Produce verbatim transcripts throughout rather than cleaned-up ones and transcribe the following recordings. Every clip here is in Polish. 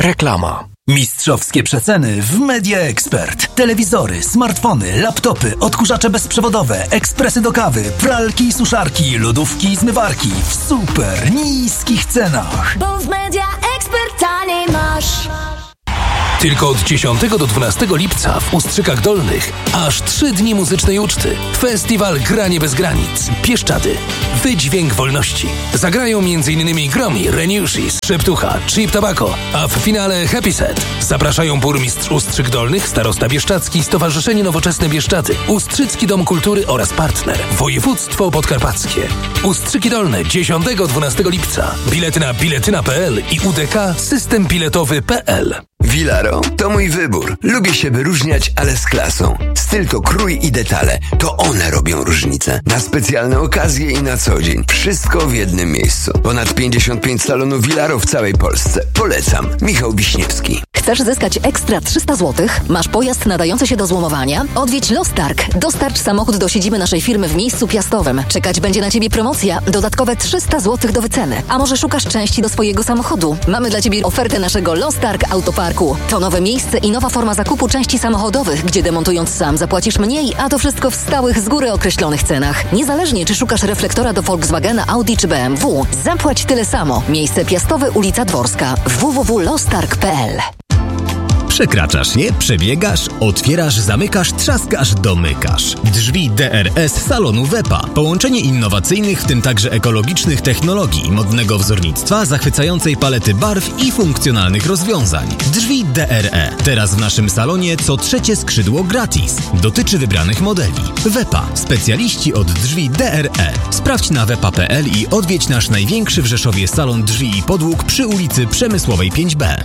Reklama. Mistrzowskie przeceny w Media Expert. Telewizory, smartfony, laptopy, odkurzacze bezprzewodowe, ekspresy do kawy, pralki i suszarki, lodówki i zmywarki w super niskich cenach. Bo w Media Expert taniej masz. Tylko od dziesiątego do dwunastego lipca w Ustrzykach Dolnych aż trzy dni muzycznej uczty. Festiwal Granie bez granic. Pieszczady. Wydźwięk wolności. Zagrają m.in. Gromi, Reniusis, Szeptucha, Cheap Tobacco, a w finale Happy Set. Zapraszają burmistrz Ustrzyk Dolnych, starosta Bieszczadzki, Stowarzyszenie Nowoczesne Bieszczady, Ustrzycki Dom Kultury oraz partner Województwo Podkarpackie. Ustrzyki Dolne dziesiątego do dwunastego lipca. Bilety na biletyna kropka p l i U D K system biletowy kropka p l. Vilaro to mój wybór. Lubię się wyróżniać, ale z klasą. Styl to krój i detale. To one robią różnicę. Na specjalne okazje i na co dzień. Wszystko w jednym miejscu. Ponad pięćdziesiąt pięć salonów Vilaro w całej Polsce. Polecam. Michał Wiśniewski. Chcesz zyskać ekstra trzysta złotych? Masz pojazd nadający się do złomowania? Odwiedź Lostarg. Dostarcz samochód do siedziby naszej firmy w miejscu piastowym. Czekać będzie na Ciebie promocja. Dodatkowe trzysta złotych do wyceny. A może szukasz części do swojego samochodu? Mamy dla Ciebie ofertę naszego Lostarg Autoparku. To nowe miejsce i nowa forma zakupu części samochodowych, gdzie demontując sam zapłacisz mniej, a to wszystko w stałych, z góry określonych cenach. Niezależnie, czy szukasz reflektora do Volkswagena, Audi czy B M W, zapłać tyle samo. Miejsce piastowe, ulica Dworska. w w w kropka lostarg kropka p l. Przekraczasz je, przebiegasz, otwierasz, zamykasz, trzaskasz, domykasz. Drzwi D R S salonu Wepa. Połączenie innowacyjnych, w tym także ekologicznych technologii, modnego wzornictwa, zachwycającej palety barw i funkcjonalnych rozwiązań. Drzwi D R E. Teraz w naszym salonie co trzecie skrzydło gratis. Dotyczy wybranych modeli. Wepa. Specjaliści od drzwi D R E. Sprawdź na wepa kropka p l i odwiedź nasz największy w Rzeszowie salon drzwi i podłóg przy ulicy Przemysłowej pięć B.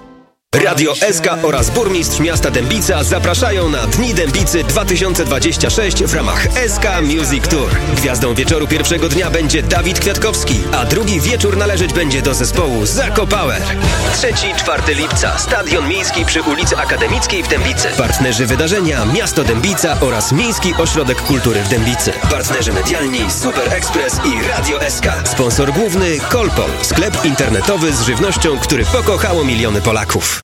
Radio S K oraz burmistrz miasta Dębica zapraszają na Dni Dębicy dwa tysiące dwadzieścia sześć w ramach S K Music Tour. Gwiazdą wieczoru pierwszego dnia będzie Dawid Kwiatkowski, a drugi wieczór należeć będzie do zespołu Zako Power. trzeciego do czwartego lipca Stadion Miejski przy ulicy Akademickiej w Dębicy. Partnerzy wydarzenia Miasto Dębica oraz Miejski Ośrodek Kultury w Dębicy. Partnerzy medialni Super Express i Radio S K. Sponsor główny Kolpol, sklep internetowy z żywnością, który pokochało miliony Polaków.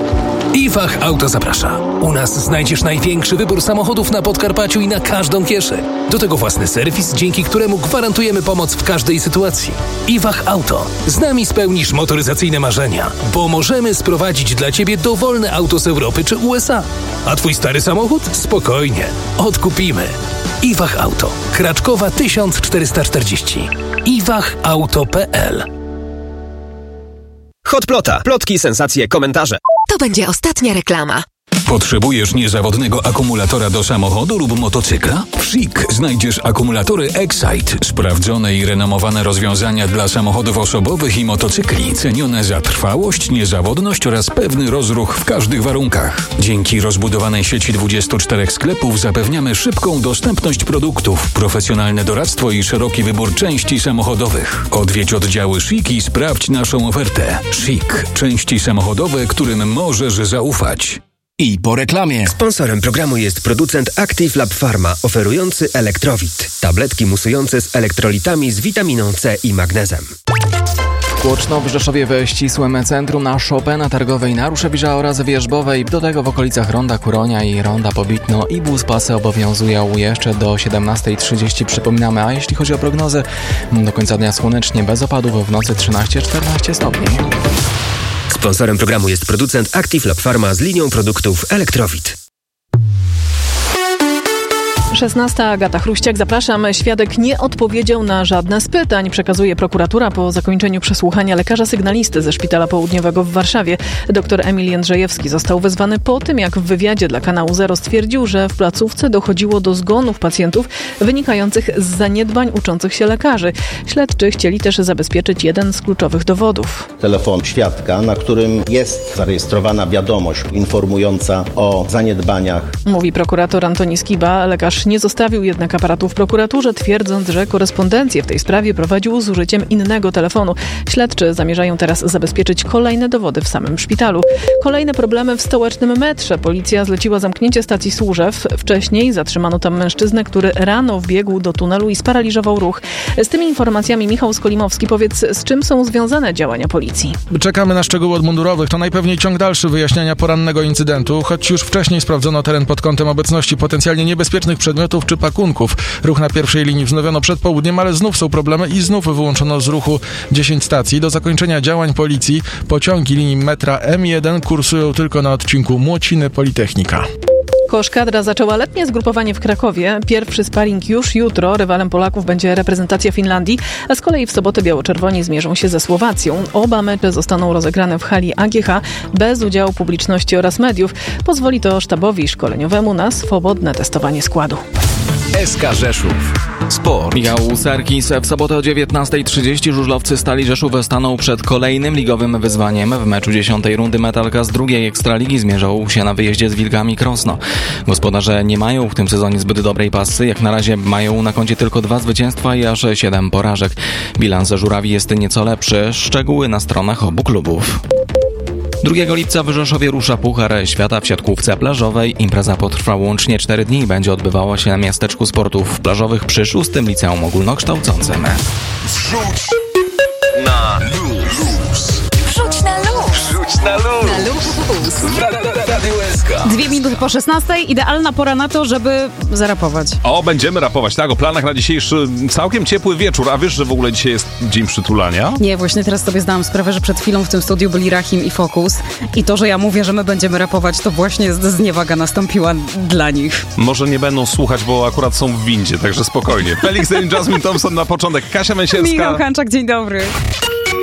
Iwach Auto zaprasza. U nas znajdziesz największy wybór samochodów na Podkarpaciu i na każdą kieszeń. Do tego własny serwis, dzięki któremu gwarantujemy pomoc w każdej sytuacji. Iwach Auto. Z nami spełnisz motoryzacyjne marzenia, bo możemy sprowadzić dla Ciebie dowolne auto z Europy czy U S A. A Twój stary samochód? Spokojnie. Odkupimy. Iwach Auto. Kraczkowa tysiąc czterysta czterdzieści. iwach auto kropka p l. Hotplota. Plotki, sensacje, komentarze. To będzie ostatnia reklama. Potrzebujesz niezawodnego akumulatora do samochodu lub motocykla? W Chic znajdziesz akumulatory Excite. Sprawdzone i renomowane rozwiązania dla samochodów osobowych i motocykli. Cenione za trwałość, niezawodność oraz pewny rozruch w każdych warunkach. Dzięki rozbudowanej sieci dwudziestu czterech sklepów zapewniamy szybką dostępność produktów, profesjonalne doradztwo i szeroki wybór części samochodowych. Odwiedź oddziały Chic i sprawdź naszą ofertę. Chic. Części samochodowe, którym możesz zaufać. I po reklamie. Sponsorem programu jest producent Active Lab Pharma, oferujący Elektrowit. Tabletki musujące z elektrolitami z witaminą C i magnezem. Tłoczno w Rzeszowie we ścisłym centrum na Chopina Targowej, na Ruszewicza oraz Wierzbowej. Do tego w okolicach Ronda Kuronia i Ronda Pobitno i buspasy obowiązują jeszcze do siedemnastej trzydzieści. Przypominamy, a jeśli chodzi o prognozę, do końca dnia słonecznie, bez opadów, w nocy trzynaście czternaście stopni. Sponsorem programu jest producent Active Lab Pharma z linią produktów Elektrowit. szesnasta. Agata Chruściak, zapraszam. Świadek nie odpowiedział na żadne z pytań, przekazuje prokuratura po zakończeniu przesłuchania lekarza sygnalisty ze Szpitala Południowego w Warszawie. Doktor Emil Jędrzejewski został wezwany po tym, jak w wywiadzie dla kanału Zero stwierdził, że w placówce dochodziło do zgonów pacjentów wynikających z zaniedbań uczących się lekarzy. Śledczy chcieli też zabezpieczyć jeden z kluczowych dowodów. Telefon świadka, na którym jest zarejestrowana wiadomość informująca o zaniedbaniach. Mówi prokurator Antoni Skiba. Lekarz Łukasiewicz nie zostawił jednak aparatu w prokuraturze, twierdząc, że korespondencję w tej sprawie prowadził z użyciem innego telefonu. Śledczy zamierzają teraz zabezpieczyć kolejne dowody w samym szpitalu. Kolejne problemy w stołecznym metrze. Policja zleciła zamknięcie stacji Służew. Wcześniej zatrzymano tam mężczyznę, który rano wbiegł do tunelu i sparaliżował ruch. Z tymi informacjami Michał Skolimowski, powiedz, z czym są związane działania policji? Czekamy na szczegóły od mundurowych. To najpewniej ciąg dalszy wyjaśniania porannego incydentu, choć już wcześniej sprawdzono teren pod kątem obecności potencjalnie niebezpiecznych przedmiotów czy pakunków. Ruch na pierwszej linii wznowiono przed południem, ale znów są problemy i znów wyłączono z ruchu dziesięć stacji. Do zakończenia działań policji pociągi linii metra M jeden kursują tylko na odcinku Młociny-Politechnika. Koszkadra zaczęła letnie zgrupowanie w Krakowie. Pierwszy sparring już jutro. Rywalem Polaków będzie reprezentacja Finlandii, a z kolei w sobotę biało-czerwoni zmierzą się ze Słowacją. Oba mecze zostaną rozegrane w hali A G H bez udziału publiczności oraz mediów. Pozwoli to sztabowi szkoleniowemu na swobodne testowanie składu. S K Rzeszów. Sport. Michał Serkis. W sobotę o dziewiętnasta trzydzieści żużlowcy Stali Rzeszów staną przed kolejnym ligowym wyzwaniem. W meczu dziesiątej rundy Metalka z drugiej Ekstraligi zmierzą się na wyjeździe z Wilkami Krosno. Gospodarze nie mają w tym sezonie zbyt dobrej pasy. Jak na razie mają na koncie tylko dwa zwycięstwa i aż siedem porażek. Bilans Żurawi jest nieco lepszy. Szczegóły na stronach obu klubów. drugiego lipca w Rzeszowie rusza Puchar Świata w siatkówce plażowej. Impreza potrwa łącznie cztery dni i będzie odbywała się na miasteczku sportów plażowych przy szóstym liceum ogólnokształcącym. Wrzuć na luz. Wrzuć na luz. Wrzuć na luz. Na luz. Radio S K. Dwie minuty po szesnastej. Idealna pora na to, żeby zarapować. O, będziemy rapować, tak, o planach na dzisiejszy całkiem ciepły wieczór. A wiesz, że w ogóle dzisiaj jest dzień przytulania? Nie, właśnie teraz sobie zdałam sprawę, że przed chwilą w tym studiu byli Rahim i Focus. I to, że ja mówię, że my będziemy rapować, to właśnie zniewaga nastąpiła dla nich. Może nie będą słuchać, bo akurat są w windzie, także spokojnie. Felix and Jasmine Thompson na początek. Kasia Męsierska. Michał Hanczak, dzień dobry.